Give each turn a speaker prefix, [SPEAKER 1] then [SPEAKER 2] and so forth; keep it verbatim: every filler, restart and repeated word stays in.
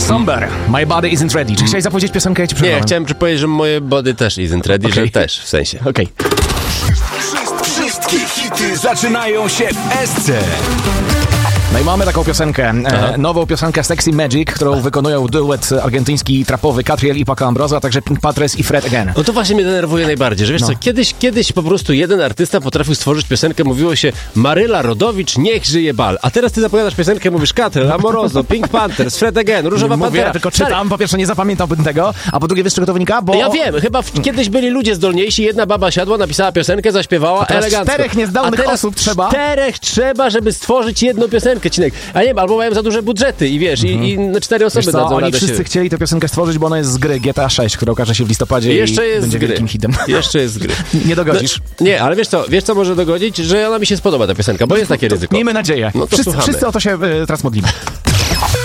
[SPEAKER 1] Somber, My Body Isn't Ready. Czy chciałeś zapowiedzieć piosenkę? Ja ci
[SPEAKER 2] Nie, chciałem powiedzieć, że moje body też isn't ready, okay. Że też, w sensie.
[SPEAKER 1] Okej.
[SPEAKER 3] Okay. Wszystkie hity zaczynają się w S C.
[SPEAKER 1] No i mamy taką piosenkę, e, nową piosenkę Sexy Magic, którą wykonują duet argentyński trapowy Catriel i Paco Ambrose, a także Pink Patres i Fred Again.
[SPEAKER 2] No to właśnie mnie denerwuje najbardziej, że wiesz
[SPEAKER 1] no.
[SPEAKER 2] co, kiedyś, kiedyś po prostu jeden artysta potrafił stworzyć piosenkę, mówiło się Maryla Rodowicz, niech żyje bal, a teraz ty zapowiadasz piosenkę, mówisz Catriel, Amoroso, Pink Panthers, Fred Again, Różowa
[SPEAKER 1] Mówię,
[SPEAKER 2] Pantera.
[SPEAKER 1] tylko czytam, po pierwsze nie zapamiętałbym tego, a po drugie wiesz czego to wynika? Bo...
[SPEAKER 2] Ja wiem, chyba w, kiedyś byli ludzie zdolniejsi, jedna baba siadła, napisała piosenkę, zaśpiewała elegancko.
[SPEAKER 1] czterech niezdolnych
[SPEAKER 2] a teraz
[SPEAKER 1] osób trzeba.
[SPEAKER 2] czterech trzeba, żeby stworzyć jedną piosenkę, Cinek. A nie, albo mają za duże budżety i wiesz, mm-hmm. i, i na cztery osoby
[SPEAKER 1] wiesz co,
[SPEAKER 2] dadzą
[SPEAKER 1] oni
[SPEAKER 2] radę
[SPEAKER 1] wszyscy
[SPEAKER 2] się...
[SPEAKER 1] chcieli tę piosenkę stworzyć, bo ona jest z gry G T A sześć, która ukaże się w listopadzie
[SPEAKER 2] jeszcze
[SPEAKER 1] i
[SPEAKER 2] jest
[SPEAKER 1] będzie
[SPEAKER 2] z gry.
[SPEAKER 1] wielkim hitem.
[SPEAKER 2] Jeszcze jest z gry.
[SPEAKER 1] Nie dogodzisz.
[SPEAKER 2] No, nie, ale wiesz co, wiesz co może dogodzić? Że ona mi się spodoba, ta piosenka, bo jest takie ryzyko.
[SPEAKER 1] Miejmy nadzieję.
[SPEAKER 2] No to
[SPEAKER 1] wszyscy, wszyscy o to się y, teraz modlimy.